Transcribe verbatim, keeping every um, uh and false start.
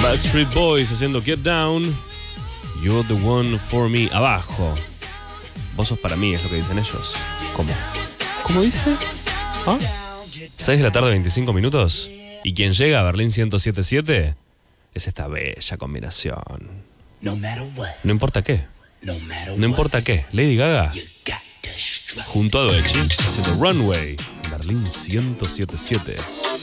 Backstreet Boys haciendo Get Down. You're the one for me. Abajo. Vos sos para mí, es lo que dicen ellos. ¿Cómo? ¿Cómo dice? ¿Ah? seis de la tarde, veinticinco minutos. Y quien llega a Berlín ciento siete punto siete es esta bella combinación. No importa qué. No importa qué. Lady Gaga junto a Doechii haciendo Runway. Berlín ciento siete punto siete.